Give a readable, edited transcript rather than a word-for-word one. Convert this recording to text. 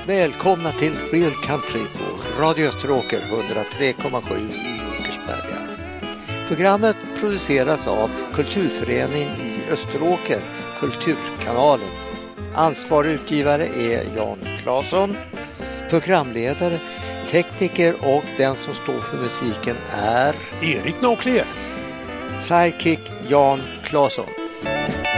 Välkomna till Real Country på Radio Österåker 103,7 i Åkersberga. Programmet produceras av Kulturföreningen i Österåker, Kulturkanalen. Ansvarig utgivare är Jan Claesson. Programledare, tekniker och den som står för musiken är Erik Naukler. Sidekick Jan Claesson.